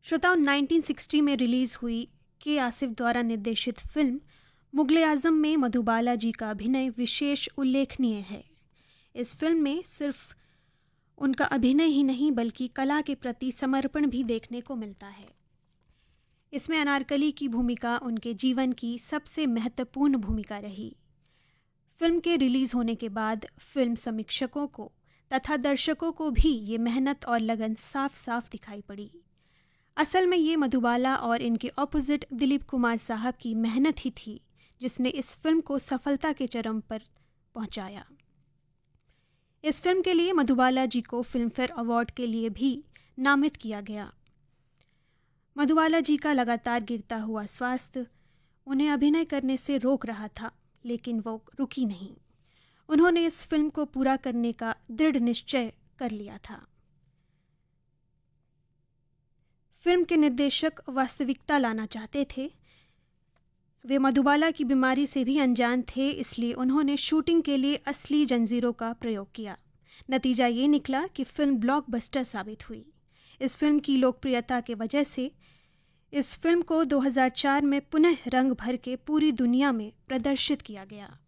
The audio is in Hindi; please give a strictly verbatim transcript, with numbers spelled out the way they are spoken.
श्रोताओं, नाइनटीन सिक्सटी में रिलीज़ हुई के आसिफ द्वारा निर्देशित फिल्म मुगले आज़म में मधुबाला जी का अभिनय विशेष उल्लेखनीय है। इस फिल्म में सिर्फ उनका अभिनय ही नहीं बल्कि कला के प्रति समर्पण भी देखने को मिलता है। इसमें अनारकली की भूमिका उनके जीवन की सबसे महत्वपूर्ण भूमिका रही। फिल्म के रिलीज़ होने के बाद फिल्म समीक्षकों को तथा दर्शकों को भी ये मेहनत और लगन साफ साफ दिखाई पड़ी। असल में ये मधुबाला और इनके ऑपोजिट दिलीप कुमार साहब की मेहनत ही थी जिसने इस फिल्म को सफलता के चरम पर पहुंचाया। इस फिल्म के लिए मधुबाला जी को फिल्मफेयर अवार्ड के लिए भी नामित किया गया। मधुबाला जी का लगातार गिरता हुआ स्वास्थ्य उन्हें अभिनय करने से रोक रहा था, लेकिन वो रुकी नहीं। उन्होंने इस फिल्म को पूरा करने का दृढ़ निश्चय कर लिया था। फिल्म के निर्देशक वास्तविकता लाना चाहते थे। वे मधुबाला की बीमारी से भी अनजान थे, इसलिए उन्होंने शूटिंग के लिए असली जंजीरों का प्रयोग किया। नतीजा ये निकला कि फिल्म ब्लॉकबस्टर साबित हुई। इस फिल्म की लोकप्रियता के वजह से इस फिल्म को दो हज़ार चार में पुनः रंग भर के पूरी दुनिया में प्रदर्शित किया गया।